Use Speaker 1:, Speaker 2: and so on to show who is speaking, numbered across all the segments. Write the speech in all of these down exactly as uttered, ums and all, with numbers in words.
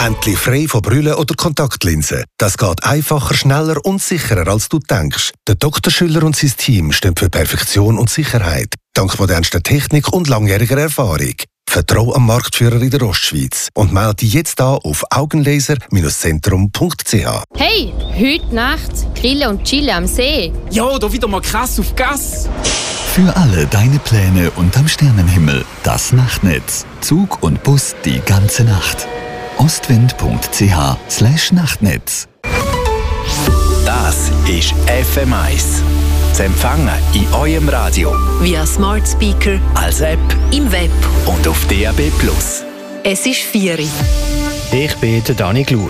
Speaker 1: Endlich frei von Brille oder Kontaktlinsen. Das geht einfacher, schneller und sicherer, als du denkst. Der Doktor Schüller und sein Team stehen für Perfektion und Sicherheit. Dank modernster Technik und langjähriger Erfahrung. Vertrau am Marktführer in der Ostschweiz und melde dich jetzt an auf augenlaser Zentrum punkt c h.
Speaker 2: Hey, heute Nacht grillen und chillen am See.
Speaker 3: Ja, da wieder mal krass auf Gas.
Speaker 4: Für alle deine Pläne unterm Sternenhimmel. Das Nachtnetz. Zug und Bus die ganze Nacht. ostwind punkt c h slash Nachtnetz.
Speaker 5: Das ist F M eins. Zu empfangen in eurem Radio.
Speaker 6: Via Smart Speaker,
Speaker 5: als App,
Speaker 6: im Web
Speaker 5: und auf D A B plus.
Speaker 6: Es ist vier Uhr.
Speaker 7: Ich bin der Dani Glur.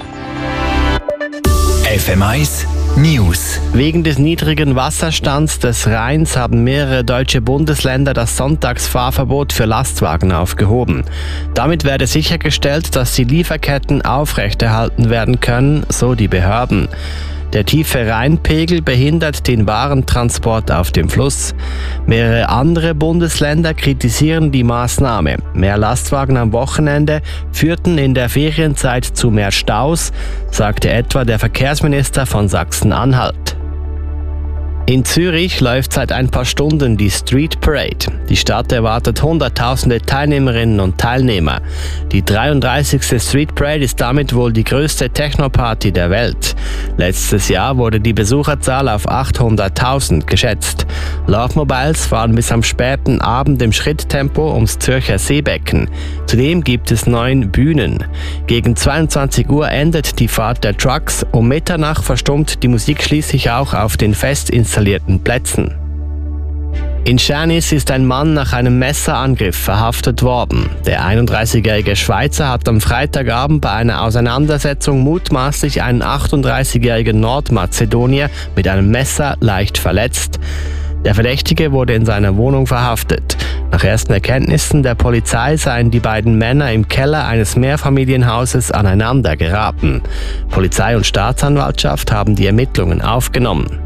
Speaker 5: F M eins News.
Speaker 7: Wegen des niedrigen Wasserstands des Rheins haben mehrere deutsche Bundesländer das Sonntagsfahrverbot für Lastwagen aufgehoben. Damit werde sichergestellt, dass die Lieferketten aufrechterhalten werden können, so die Behörden. Der tiefe Rheinpegel behindert den Warentransport auf dem Fluss. Mehrere andere Bundesländer kritisieren die Maßnahme. Mehr Lastwagen am Wochenende führten in der Ferienzeit zu mehr Staus, sagte etwa der Verkehrsminister von Sachsen-Anhalt. In Zürich läuft seit ein paar Stunden die Street Parade. Die Stadt erwartet hunderttausende Teilnehmerinnen und Teilnehmer. Die dreiunddreißigste Street Parade ist damit wohl die größte Techno-Party der Welt. Letztes Jahr wurde die Besucherzahl auf achthunderttausend geschätzt. Love Mobiles fahren bis am späten Abend im Schritttempo ums Zürcher Seebecken. Zudem gibt es neun Bühnen. Gegen zweiundzwanzig Uhr endet die Fahrt der Trucks. Um Mitternacht verstummt die Musik schließlich auch auf den fest installierten Plätzen. In Schernis ist ein Mann nach einem Messerangriff verhaftet worden. Der einunddreißigjährige Schweizer hat am Freitagabend bei einer Auseinandersetzung mutmaßlich einen achtunddreißigjährigen Nordmazedonier mit einem Messer leicht verletzt. Der Verdächtige wurde in seiner Wohnung verhaftet. Nach ersten Erkenntnissen der Polizei seien die beiden Männer im Keller eines Mehrfamilienhauses aneinander geraten. Polizei und Staatsanwaltschaft haben die Ermittlungen aufgenommen.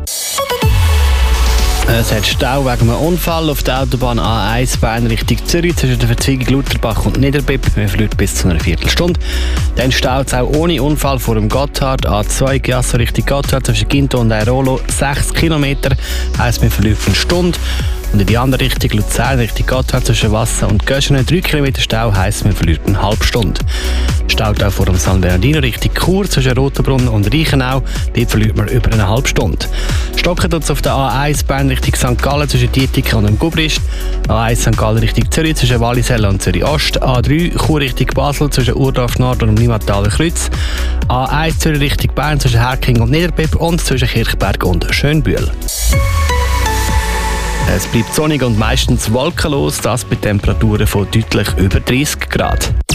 Speaker 7: Es hat Stau wegen einem Unfall auf der Autobahn A eins Bern Richtung Zürich zwischen der Verzweigung Lutherbach und Niederbipp. Man verliert bis zu einer Viertelstunde. Dann staut es auch ohne Unfall vor dem Gotthard A zwei Giasso Richtung Gotthard zwischen Ginto und Airolo sechs Kilometer. Heisst, man verliert eine Stunde. Und in die andere Richtung Luzern Richtung Gotthard zwischen Wasser und Göschenen drei Kilometer Stau, heisst, man verliert eine halbe Stunde. Staut auch vor dem San Bernardino Richtung Chur zwischen Rotenbrunn und Reichenau. Dort verliert man über eine halbe Stunde. Stocken tut es auf der A eins Bern Richtung Sankt Gallen zwischen Dietiken und dem Gubrist. A eins Sankt Gallen Richtung Zürich zwischen Wallisellen und Zürich Ost. A drei Chur Richtung Basel zwischen Urdorf Nord und dem Limmataler Kreuz. A eins Zürich Richtung Bern zwischen Herking und Niederbipp und zwischen Kirchberg und Schönbühl. Es bleibt sonnig und meistens wolkenlos, das bei Temperaturen von deutlich über dreißig Grad.